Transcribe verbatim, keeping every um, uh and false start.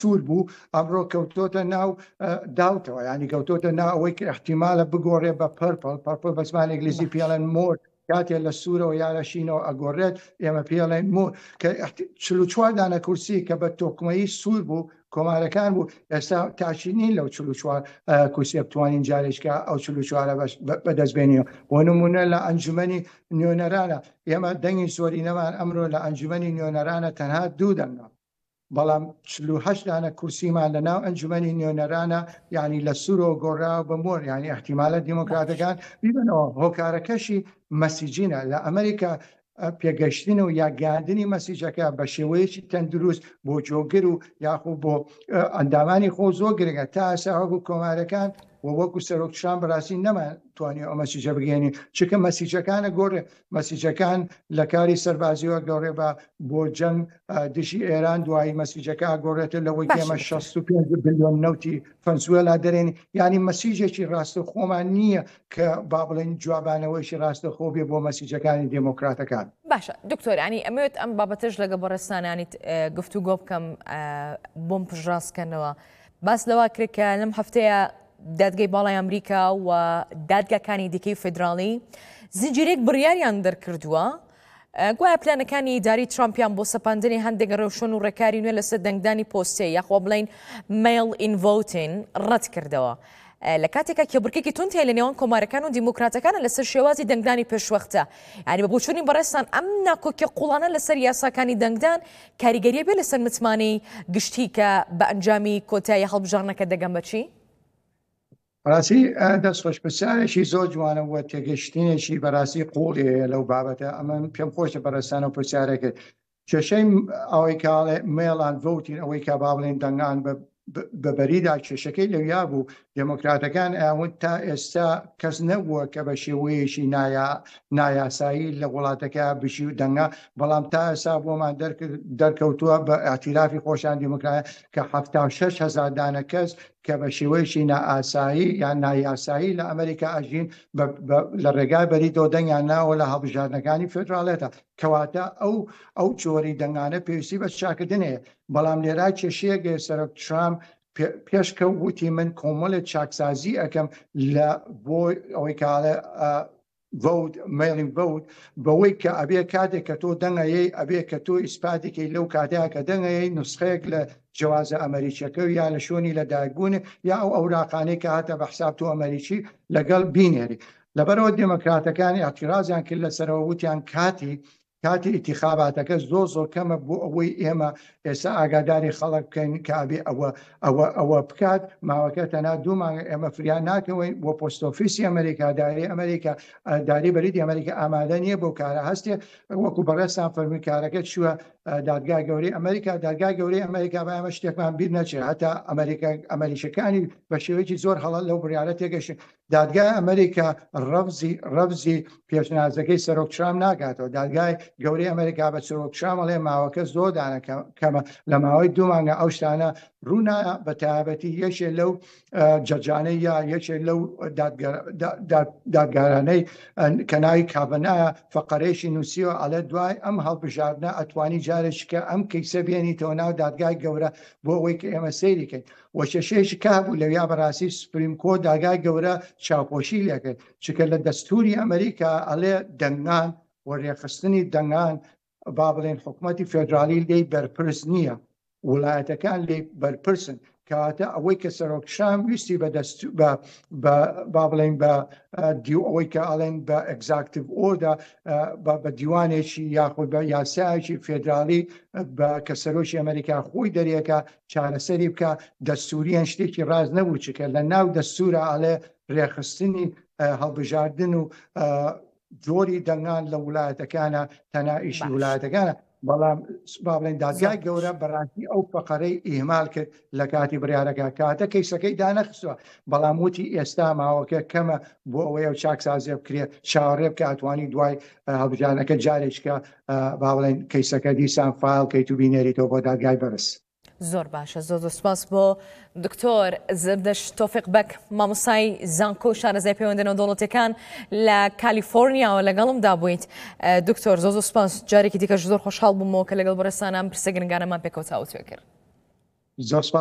سوور بوو ئەمڕۆ کەوتۆتە ناو داوتەوە ینی کەوتۆتە ناو ئەوەی کە احتیمالە بگۆڕێ بە پەرپڵ پەرپڵ بە زمانی ئینگلیزی پێڵێن مۆر کاتێ لە سوورەوە یارەشینەوە ئەگۆڕێت ئێمە پێڵێن مۆر کە چل و چوار دانە کورسی کە بە تۆکمەیی سوور بوو کۆمارەکان بوو ئێستا تاچینین لەو چل و چوار کورسیە بتوانین جارێککە ئەو چل و چوارە بەدەستبێنیەوە بۆ نمونە لە ئەنجومەنی نوێنەرانە ئێمە دەنگی زۆرینەمان ئەمڕۆ لە ئەنجومەنی نوێنەرانە تەنها دوو دەنگە بەڵام چل و هەشت دانە کورسیمان لە ناو ئەنجومەنی نوێنەرانە یعنی لە سوورەوە گۆڕاوە بە مۆر ینی احتیمالە دیموکراتەکان بیبنەوە هۆکارەکەشی مەسیجینە لە ئەمریکا پێگەشتن و یاگەاندنی مەسیجەکە بە شێوەیەکی تەندروست بۆ جۆگر و یاخود بۆ ئەندامانی خۆ زۆر گرنگە تا ئێستا هەبوو کۆمارەکان و وەکو سەرۆکشان بەڕاستی نەماتوانێت ئەو مەسیجە بگەێنی چکە مەسیجەکانە گۆڕێ مەسیجەکان لە کاری سەربازیەوە گەڕێ بە بۆ جەنگ دژی ئێران دوایی مەسیجەکە گۆڕێتە لەوەی ئێمە شەست و پێنج بلیۆن نەوتی فەنسوێلا دەرێنی ینی مەسیجێکی ڕاستەخۆمان نییە کە با بڵێن جوابانەوەیشی ڕاستەخۆ بێ بۆ مەسیجەکانی دموکراتەکان. باشە دکتۆر ینی ئەمەوێت ئەم بابەتەش لەگە بەڕێستانیانیت گفتوگۆ بکەم بۆم پژڕاستکەنەوە باس لەوا کرد کە لەم هەفتەیە دادگای باڵای ئەمریکا و دادگاکانی دیکەی فێدراڵی زنجیرێک بڕیاریان دەرکردووە گوایە پلانەکانی داری ترامپیان بۆ سەپاندنی هەندێک ڕێوشۆن و ڕێکاری نوێ لەسەر دەنگدانی پۆستێ یاخوا بڵین میل ئین ڤۆتین ڕەت کردەوە لە کاتێکە کێبڕکێکی تونند هەیە لە نێوان کۆمارەکان و دیموکراتەکانە لەسەر شێوازی دەنگدانی پێشوەختە ینی بە بۆچوونی بەڕێستان ئەم ناکۆکیە قوڵانە لەسەر یاساکانی دەنگدان کاریگەریە بێ لەسەر متمانی گشتی کە بە ئەنجامی کۆتایی هەڵبژارنەکە دەگەم بەچی؟ بەڕاستی دەستخۆش پرسیارێکی زۆر جوانە وە تێگەشتنێکی بەڕاستی قوڵی لەو بابەتە ئەمە پێم خۆشە بەڕێستانە و پرسیارێکت کێشەی ئەوەی کاڵێ مێڵان ڤۆتین ئەوەی کا با بڵێن دەنگان بەبەریدا کێشەکەی لەویا بوو دموکراتەکان ئاون تا ئێستا کەس نەبووە کە بە شێوەیەکی نایاسایی لە وڵاتەکە بشی و دەنگا بەڵام تا ئێستا بۆمان دەرکەوتووە بە ئاعترافی خۆشان دیموکرات کە هەفتاد و شەش هەزار دانە کەس کە بە شێوەیەکی نائاسایی یان نایاسایی لە ئەمریکا ئاژین لە ڕێگای بەریدەوە دەنگیان ناوە لە هەڵبژاردنەکانی فێدراڵێتە کەواتە ئەو ئەو جۆری دەنگانە پێویستی بە چاکردنەیە بەڵام لێرا کێشەیەک سەرۆک ترامپ پێشکە وتی من کۆمەڵێک چاکسازی ئەەکەم لە بۆ ئەوەی کاڵێ ڤۆت میلین ڤۆت بەوەی کە ئەبێ کاتێک کە تۆ دەنگەیە ئەبێ کە تۆ ئیسپاتێکی لەو کاتەیە کە دەنگەیە نوسخەیەک لە جوازە ئەمریکیەکە یا لە شوێنی لەدایکبوون یا ئەو ئەوراقانەی کە هاتە بە حساب تۆ ئەمریکی لەگەڵ بینێری لەبەرەوە دموکراتەکانی اعتراضیان کرد لەسەرەوە وتیان کاتی کاتی ئیتیخاباتەکە زۆر زۆر کەمە بۆ ئەوەی ئێمە ئێستا ئاگاداری خەڵک بکەین کە ئەبێ ئەوە ئەوە ئەوە بکات ماوەکە تەنها دوو مانگە ئێمە فریان ناکەوین بۆ پۆست ئۆفیسی ئەمریکا داری ئەمریکا داری بەریدی ئەمریکا ئامادە نییە بۆ کارە هەستێ وەکو بەڕێستان فەرمی کارەکە چووە دادگای گەورەی ئەمریکا دادگای گەورەی ئەمریکا بە ئەمە شتێکمان بیر نەچێت هەتا ئەمریکا ئەمریکەکانی بە شێوەیەکی زۆر هەڵە لەو بڕیارە تێگەشت دادگای ئەمریکا ڕەوزی ڕەوزی پێشنیازەکەی سەرۆک ترامپ ناکاتەوە دادگای گەورەی ئەمریکا بە سەرۆک ترامپ ماوەکە زۆر دانە کەمە لە ماوەی دوو مانگە ئەو شتانە ڕوونا بە تایبەتی یەکێ لەو جەجانەی یا یەکێ لەو دادگارانەی کە ناوی کابنایە فەقەرەیەکی نووسیوە ئەڵێ دوای ئەم هەڵبژاردنە ئەتوانی جارێککە ئەم کەیسە بێنیتەوە ناو دادگای گەورە بۆ ئەوەی کە ئێمە سەیری کەین وە کێشەیەکی کابوو لەویا بەڕاستی سوپریم کۆرت دادگای گەورە چاوپۆشی لێکرد چکە لە دەستوری ئەمریکا ئەڵێ دەنگان وەڕێخستنی دەنگان با بڵێن حکوومەتی فێدرالی لێی بەرپرس نییە وڵایەتەکان لێ بەرپرسن کەواتە ئەوەی کە سەرۆکشان ویستی با بڵێن بە ئەوەی کە ئەڵێن بە ئەگزاکتیڤ ئۆردا بە دیوانێکی یاخود بە یاسایەکی فێدرالی کە سەرۆکی ئەمریکا خۆی دەریەکە چارەسەری بکە دەستوریان شتێکی ڕاز نەبوو چکە لە ناو دەستورە ئەڵێ ڕێخستنی هەڵبژاردن و جۆری دەنگان لە وڵایەتەکانە تەنها ئیشی وڵایەتەکانە بەڵام با بڵێن دادگای گەورە بەڕاستی ئەو فەقەرەی ئیهمال کرد لە کاتی بڕیارەکە کاتە کەیسەکەی دانەخستووە بەڵام وتی ئێستا ماوەکە کەمە بۆ ئەوەی ئەو چاکسازیە بکرێت چاوەڕێ بکە ئەتوانی دوای هەڵبژاردنەکە جارێککە با بڵێن کەیسەکە دیسان فایل کەیت و بینێریتەوە بۆ دادگای بەرز. زۆر باشە زۆر سپاس بۆ دکتۆر زردەش تۆفیق بەک مامۆستای زانکۆ و شارەزای پەیوەندیدنەوە دەوڵەتیەکان لە کالیفۆرنیاوە لەگەڵمدا بوویت دکتۆر زۆر زۆر سپاس جارێکی دیکەش زۆر خۆشحاڵ بوومەوە کە لەگەڵ بەڕێستانان پرسە گرنگانەمان پێکەوتاوە توێ کرد. زۆر